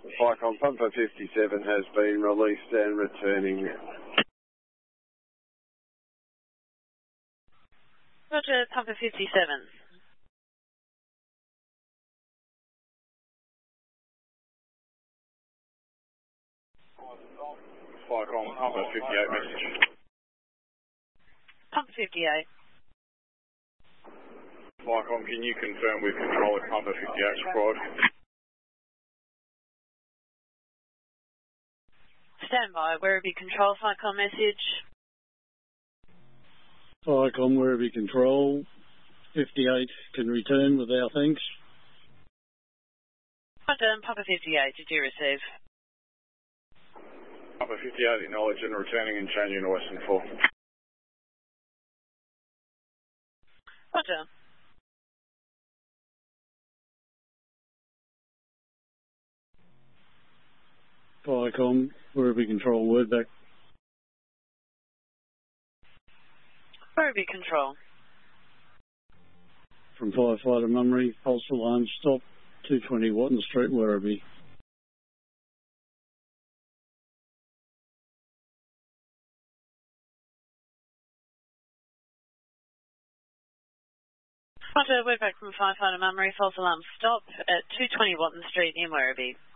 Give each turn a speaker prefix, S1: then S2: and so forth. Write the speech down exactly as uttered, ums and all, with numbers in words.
S1: Vicom, Pumper fifty-seven has been released and returning.
S2: Roger, Pumper fifty-seven.
S3: Vicom, Pumper fifty-eight message.
S2: Pumper fifty-eight.
S3: Vicom, can you confirm with control at Pumper fifty-eight required?
S2: Standby, Werribee Control, Vicom message.
S4: Vicom, Werribee Control, fifty-eight can return with our thanks.
S2: Roger, Pumper fifty-eight, did you receive?
S3: Pumper fifty-eight, acknowledge and returning and changing to Western four.
S2: Roger.
S4: Vicom, Werribee Control, word back.
S2: Werribee Control.
S4: From Firefighter Mummery, false alarm stop, two twenty Watton Street, Werribee.
S2: Roger, word back from Firefighter Mummery, false alarm stop at two twenty Watton Street in Werribee.